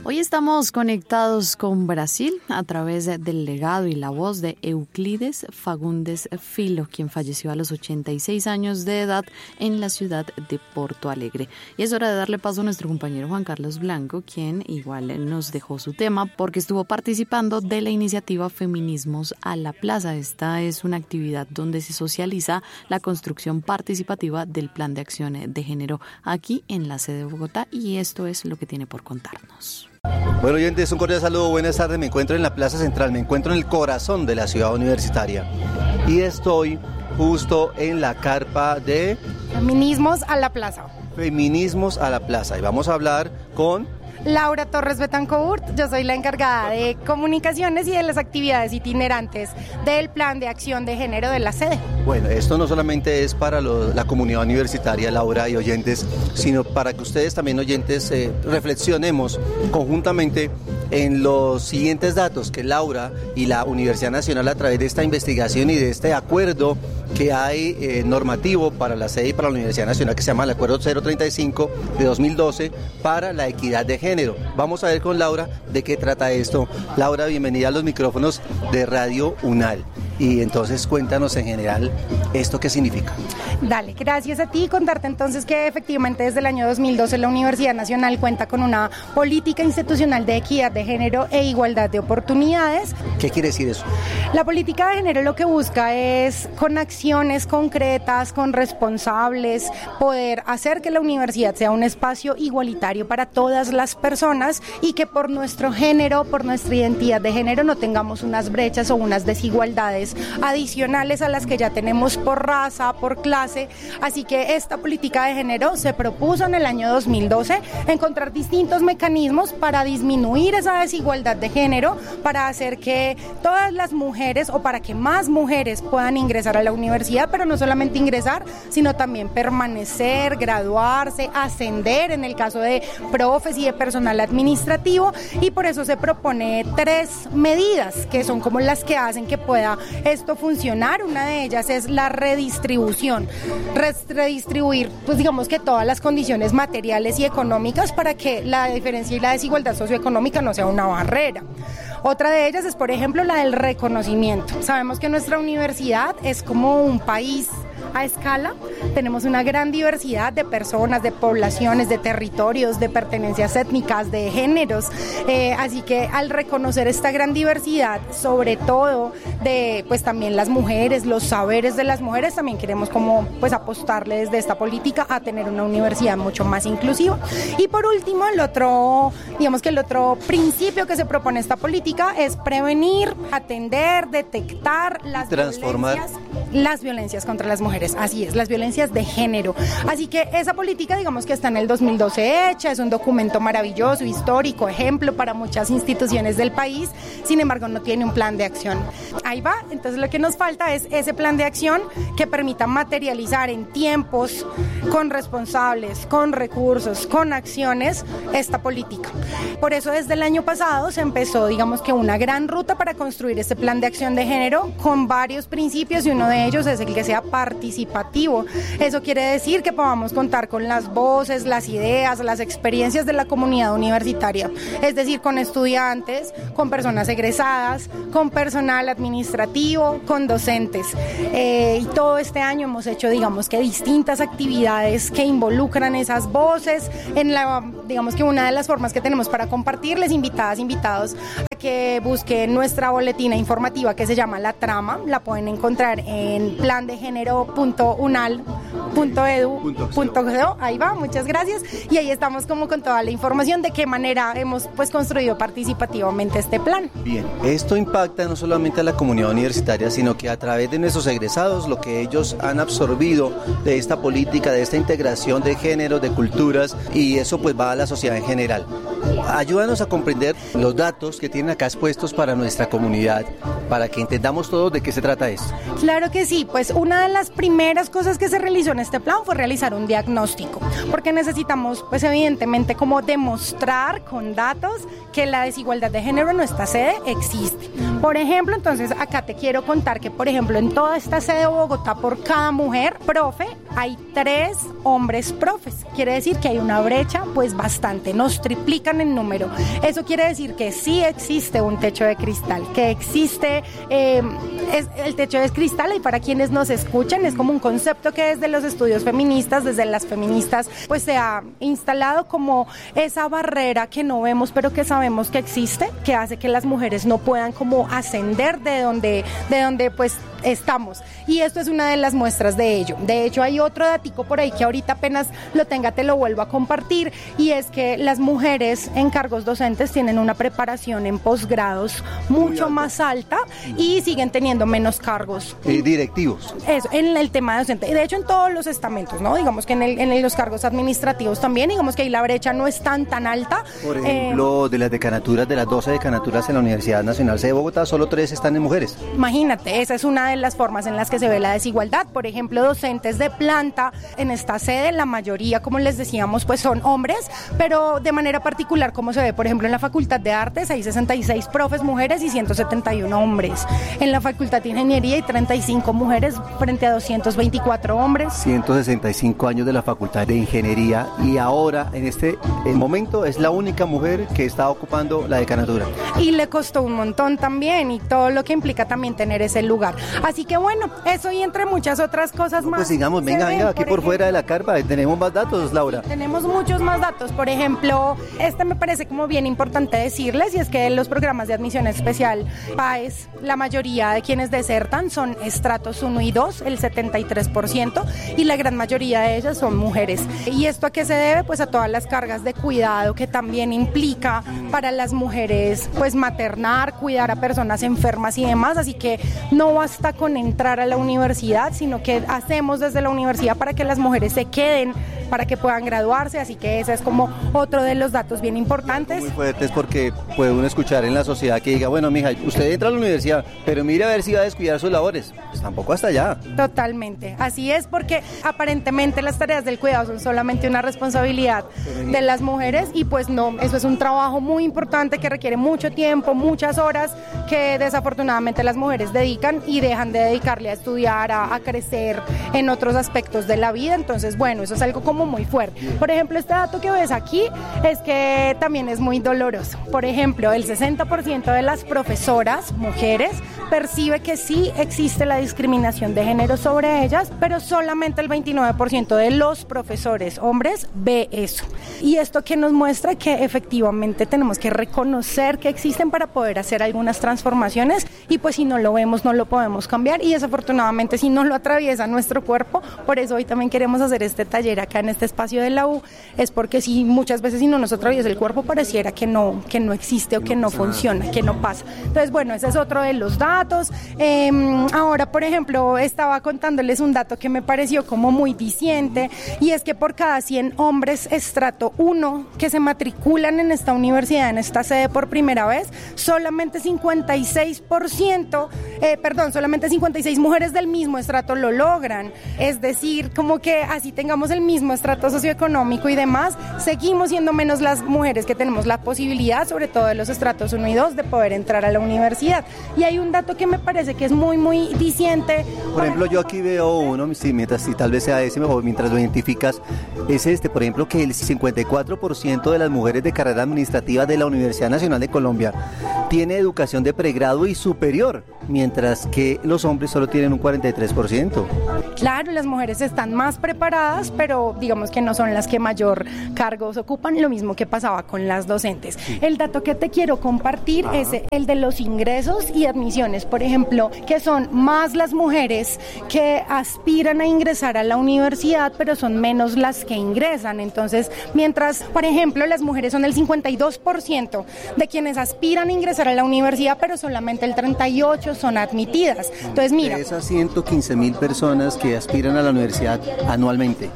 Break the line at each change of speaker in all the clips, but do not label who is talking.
Hoy estamos conectados con Brasil a través del legado y la voz de Euclides Fagundes Filho, quien falleció a los 86 años de edad en la ciudad de Porto Alegre. Y es hora de darle paso a nuestro compañero Juan Carlos Blanco, quien igual nos dejó su tema porque estuvo participando de la iniciativa Feminismos a la Plaza. Esta es una actividad donde se socializa la construcción participativa del Plan de Acción de Género aquí en la sede de Bogotá, y esto es lo que tiene por contarnos.
Bueno, oyentes, un cordial saludo, buenas tardes. Me encuentro en la Plaza Central, me encuentro en el corazón de la ciudad universitaria y estoy justo en la carpa de
Feminismos a la Plaza.
Feminismos a la Plaza, y vamos a hablar con
Laura Torres Betancourt. Yo soy la encargada de comunicaciones y de las actividades itinerantes del Plan de Acción de Género de la sede.
Bueno, esto no solamente es para la comunidad universitaria, Laura y oyentes, sino para que ustedes también, oyentes, reflexionemos conjuntamente en los siguientes datos que Laura y la Universidad Nacional, a través de esta investigación y de este acuerdo que hay normativo para la sede y para la Universidad Nacional, que se llama el Acuerdo 035 de 2012 para la equidad de género. Vamos a ver con Laura de qué trata esto. Laura, bienvenida a los micrófonos de Radio UNAL. Y entonces cuéntanos en general esto qué significa.
Dale, gracias a ti. Contarte entonces que efectivamente desde el año 2012 la Universidad Nacional cuenta con una política institucional de equidad de género e igualdad de oportunidades.
¿Qué quiere decir eso?
La política de género lo que busca es, con acciones concretas, con responsables, poder hacer que la universidad sea un espacio igualitario para todas las personas y que por nuestro género, por nuestra identidad de género, no tengamos unas brechas o unas desigualdades adicionales a las que ya tenemos por raza, por clase. Así que esta política de género se propuso en el año 2012 encontrar distintos mecanismos para disminuir esa desigualdad de género, para hacer que todas las mujeres o para que más mujeres puedan ingresar a la universidad, pero no solamente ingresar, sino también permanecer, graduarse, ascender en el caso de profes y de personal administrativo. Y por eso se propone 3 medidas que son como las que hacen que pueda esto funcionar. Una de ellas es la redistribución, redistribuir, pues digamos que todas las condiciones materiales y económicas para que la diferencia y la desigualdad socioeconómica no sea una barrera. Otra de ellas es, por ejemplo, la del reconocimiento. Sabemos que nuestra universidad es como un país a escala. Tenemos una gran diversidad de personas, de poblaciones, de territorios, de pertenencias étnicas, de géneros. Así que al reconocer esta gran diversidad, sobre todo de pues también las mujeres, los saberes de las mujeres, también queremos como pues apostarle desde esta política a tener una universidad mucho más inclusiva. Y por último, el otro principio que se propone esta política es prevenir, atender, detectar las violencias contra las mujeres. Así es, las violencias de género. Así que esa política, digamos que está en el 2012 hecha, es un documento maravilloso, histórico, ejemplo para muchas instituciones del país. Sin embargo, no tiene un plan de acción. Ahí va. Entonces lo que nos falta es ese plan de acción que permita materializar en tiempos, con responsables, con recursos, con acciones, esta política. Por eso desde el año pasado se empezó, digamos que una gran ruta para construir este plan de acción de género con varios principios, y uno de ellos es el que sea participativo. Eso quiere decir que podamos contar con las voces, las ideas, las experiencias de la comunidad universitaria, es decir, con estudiantes, con personas egresadas, con personal administrativo, con docentes. Y todo este año hemos hecho, digamos que distintas actividades que involucran esas voces. Digamos que una de las formas que tenemos para compartirles, invitados, a que busquen nuestra boletina informativa que se llama La Trama. La pueden encontrar en plandegénero.unal.edu.co. Ahí va, muchas gracias. Y ahí estamos como con toda la información de qué manera hemos pues construido participativamente este plan.
Bien, esto impacta no solamente a la comunidad universitaria, sino que a través de nuestros egresados, lo que ellos han absorbido de esta política, de esta integración de géneros, de culturas, y eso pues va a la sociedad en general. Ayúdanos a comprender los datos que tienen acá expuestos para nuestra comunidad, para que entendamos todos de qué se trata esto.
Claro que sí, pues una de las primeras cosas que se realizó en este plan fue realizar un diagnóstico, porque necesitamos pues evidentemente como demostrar con datos que la desigualdad de género en nuestra sede existe. Por ejemplo, entonces acá te quiero contar que, por ejemplo, en toda esta sede de Bogotá, por cada mujer profe, hay 3 hombres profes. Quiere decir que hay una brecha pues bastante, nos triplican en número. Eso quiere decir que sí existe un techo de cristal, que existe el techo de cristal, y para quienes nos escuchan es como un concepto que desde los estudios feministas, desde las feministas, pues se ha instalado como esa barrera que no vemos pero que sabemos que existe, que hace que las mujeres no puedan como ascender de donde pues estamos, y esto es una de las muestras de ello. De hecho, hay otro datico por ahí que ahorita apenas lo tenga te lo vuelvo a compartir, y es que las mujeres en cargos docentes tienen una preparación en posgrados mucho más alta y siguen teniendo menos cargos
directivos.
Eso, en el tema docente, de hecho en todos los estamentos, ¿no? Digamos que en los cargos administrativos también, digamos que ahí la brecha no es tan alta.
Por ejemplo, de las decanaturas, de las 12 decanaturas en la Universidad Nacional de Bogotá, solo 3 están en mujeres.
Imagínate, esa es una de las formas en las que se ve la desigualdad. Por ejemplo, docentes de planta en esta sede, la mayoría, como les decíamos, pues son hombres, pero de manera particular, como se ve, por ejemplo, en la Facultad de Artes hay 66 profes mujeres y 171 hombres. En la Facultad de Ingeniería hay 35 mujeres frente a 224 hombres.
165 años de la Facultad de Ingeniería, y ahora, en este momento, es la única mujer que está ocupando la decanatura.
Y le costó un montón también, y todo lo que implica también tener ese lugar. Así que bueno, eso y entre muchas otras cosas más.
Pues sigamos, venga, aquí por fuera de la carpa, tenemos más datos, Laura.
Tenemos muchos más datos. Por ejemplo, me parece como bien importante decirles, y es que los programas de admisión especial PAES, la mayoría de quienes desertan son estratos 1 y 2, el 73%, y la gran mayoría de ellas son mujeres. ¿Y esto a qué se debe? Pues a todas las cargas de cuidado que también implica para las mujeres, pues maternar, cuidar a personas enfermas y demás. Así que no basta con entrar a la universidad, sino que hacemos desde la universidad para que las mujeres se queden, para que puedan graduarse. Así que ese es como otro de los datos bien importantes.
Muy fuertes, porque puede uno escuchar en la sociedad que diga, bueno, mija, usted entra a la universidad, pero mire a ver si va a descuidar sus labores. Pues tampoco hasta allá.
Totalmente, así es, porque aparentemente las tareas del cuidado son solamente una responsabilidad de las mujeres, y pues no, eso es un trabajo muy importante que requiere mucho tiempo, muchas horas, que desafortunadamente las mujeres dedican y dejan de dedicarle a estudiar, a crecer en otros aspectos de la vida. Entonces, bueno, eso es algo como muy fuerte. Por ejemplo, este dato que ves aquí es que también es muy doloroso. Por ejemplo, el 60% de las profesoras mujeres percibe que sí existe la discriminación de género sobre ellas, pero solamente el 29% de los profesores hombres ve eso. Y esto que nos muestra que efectivamente tenemos que reconocer que existen para poder hacer algunas transformaciones, y pues si no lo vemos no lo podemos cambiar, y desafortunadamente si no lo atraviesa nuestro cuerpo. Por eso hoy también queremos hacer este taller acá en este espacio de la U, es porque si muchas veces si no nos atraviesa el cuerpo pareciera que no existe o que no funciona, que no pasa. Entonces, bueno, ese es otro de los datos. Ahora, por ejemplo, estaba contándoles un dato que me pareció como muy diciente, y es que por cada 100 hombres estrato 1 que se matriculan en esta universidad, en esta sede por primera vez, solamente 56 mujeres del mismo estrato lo logran. Es decir, como que así tengamos el mismo estrato socioeconómico y demás, seguimos siendo menos las mujeres que tenemos la posibilidad, sobre todo de los estratos 1 y 2, de poder entrar a la universidad. Y hay un dato que me parece que es muy, muy diciente.
Por ejemplo, yo aquí veo uno, si tal vez sea ese mejor, mientras lo identificas, es por ejemplo, que el 54% de las mujeres de carrera administrativa de la Universidad Nacional de Colombia tiene educación de pregrado y superior, mientras que los hombres solo tienen un 43%.
Claro, las mujeres están más preparadas, pero digamos que no son las que mayor cargos ocupan, lo mismo que pasaba con las docentes. El dato que te quiero compartir es el de los ingresos y admisiones, por ejemplo, que son más las mujeres que aspiran a ingresar a la universidad, pero son menos las que ingresan. Entonces, mientras, por ejemplo, las mujeres son el 52% de quienes aspiran a ingresar a la universidad, pero solamente el 38% son admitidas. Entonces, mira,
de esas 115,000 personas que aspiran a la universidad anualmente,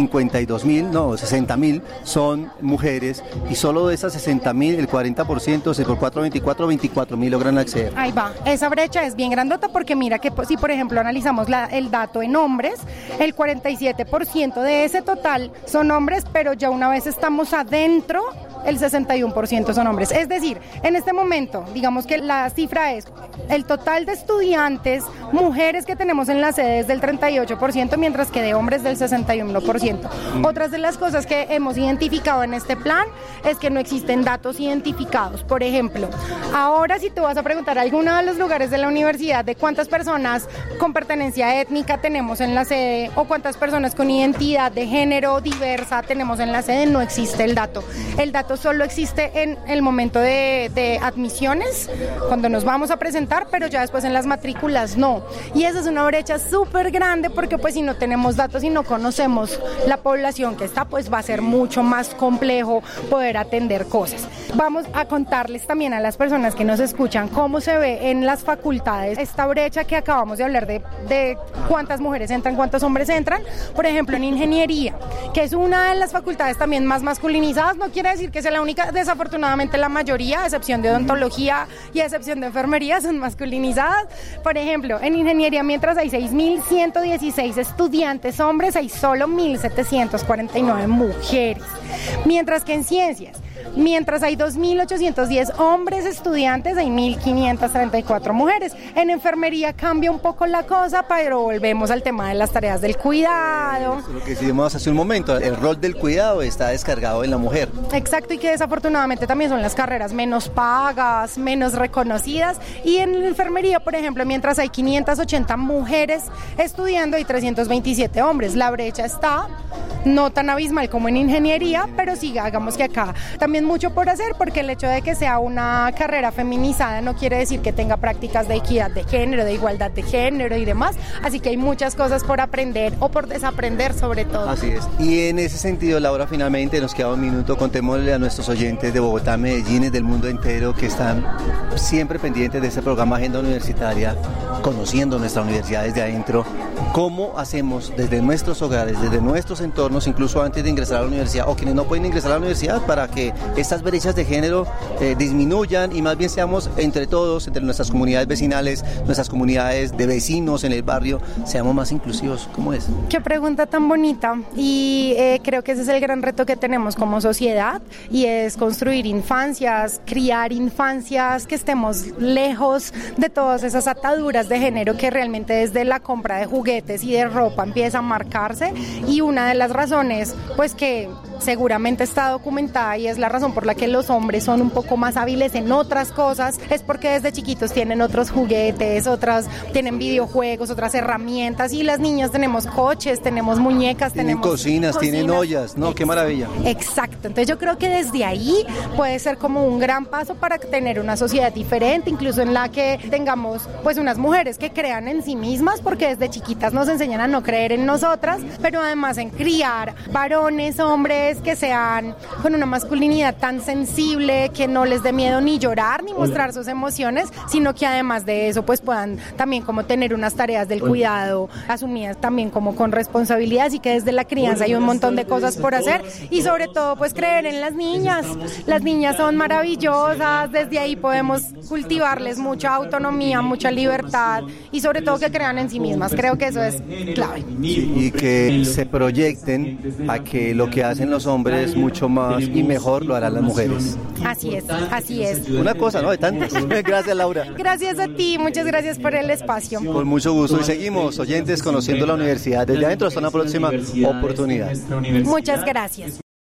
60,000 son mujeres, y solo de esas 60,000, el 40%, por 24,000 logran acceder.
Ahí va, esa brecha es bien grandota, porque mira que si por ejemplo analizamos el dato en hombres, el 47% de ese total son hombres, pero ya una vez estamos adentro el 61% son hombres. Es decir, en este momento, digamos que la cifra es el total de estudiantes, mujeres que tenemos en la sede es del 38%, mientras que de hombres del 61%. Otras de las cosas que hemos identificado en este plan es que no existen datos identificados. Por ejemplo, ahora si tú vas a preguntar a alguno de los lugares de la universidad de cuántas personas con pertenencia étnica tenemos en la sede o cuántas personas con identidad de género diversa tenemos en la sede, no existe el dato. El dato solo existe en el momento de admisiones, cuando nos vamos a presentar, pero ya después en las matrículas no. Y esa es una brecha súper grande porque pues si no tenemos datos y no conocemos la población que está, pues va a ser mucho más complejo poder atender cosas. Vamos a contarles también a las personas que nos escuchan cómo se ve en las facultades esta brecha que acabamos de hablar de cuántas mujeres entran, cuántos hombres entran. Por ejemplo, en ingeniería, que es una de las facultades también más masculinizadas, no quiere decir que sea la única, desafortunadamente la mayoría, a excepción de odontología y a excepción de enfermería, son masculinizadas. Por ejemplo, en ingeniería, mientras hay 6.116 estudiantes hombres, hay solo 1.749 mujeres. Mientras que en ciencias, mientras hay 2.810 hombres estudiantes, hay 1.534 mujeres. En enfermería cambia un poco la cosa, pero volvemos al tema de las tareas del cuidado.
Lo que decimos hace un momento, el rol del cuidado está descargado en la mujer.
Exacto, y que desafortunadamente también son las carreras menos pagas, menos reconocidas. Y en la enfermería, por ejemplo, mientras hay 580 mujeres estudiando, hay 327 hombres. La brecha está no tan abismal como en ingeniería, pero sí, hagamos que acá también mucho por hacer, porque el hecho de que sea una carrera feminizada no quiere decir que tenga prácticas de equidad de género, de igualdad de género y demás, así que hay muchas cosas por aprender o por desaprender sobre todo.
Así es, y en ese sentido, Laura, finalmente nos queda un minuto, contémosle a nuestros oyentes de Bogotá, Medellín y del mundo entero que están siempre pendientes de este programa Agenda Universitaria, conociendo nuestra universidad desde adentro, cómo hacemos desde nuestros hogares, desde nuestros entornos, incluso antes de ingresar a la universidad, o quienes no pueden ingresar a la universidad, para que estas brechas de género disminuyan y más bien seamos entre todos, entre nuestras comunidades vecinales, nuestras comunidades de vecinos en el barrio, seamos más inclusivos. ¿Cómo es?
Qué pregunta tan bonita, y creo que ese es el gran reto que tenemos como sociedad, y es construir infancias, criar infancias que estemos lejos de todas esas ataduras de género que realmente desde la compra de juguetes y de ropa empieza a marcarse. Y una de las razones, pues que seguramente está documentada y es la razón por la que los hombres son un poco más hábiles en otras cosas, es porque desde chiquitos tienen otros juguetes, tienen videojuegos, otras herramientas, y las niñas tenemos coches, tenemos muñecas,
tienen cocinas, tienen ollas, ¿no? Qué maravilla.
Exacto, entonces yo creo que desde ahí puede ser como un gran paso para tener una sociedad diferente, incluso en la que tengamos pues unas mujeres que crean en sí mismas, porque desde chiquitas nos enseñan a no creer en nosotras, pero además en criar varones, hombres que sean con una masculinidad tan sensible, que no les dé miedo ni llorar ni mostrar sus emociones, sino que además de eso pues puedan también como tener unas tareas del cuidado asumidas también como con responsabilidad, y que desde la crianza hay un montón de cosas por hacer, y sobre todo pues creer en las niñas son maravillosas, desde ahí podemos cultivarles mucha autonomía, mucha libertad, y sobre todo que crean en sí mismas. Creo que eso es clave.
Y que se proyecten a que lo que hacen los hombres mucho más y mejor lo harán las mujeres.
Así es, así es.
Una cosa, ¿no? De tantas. Gracias, Laura.
Gracias a ti, muchas gracias por el espacio.
Con mucho gusto, y seguimos, oyentes, conociendo la universidad desde adentro. Hasta una próxima oportunidad.
Muchas gracias.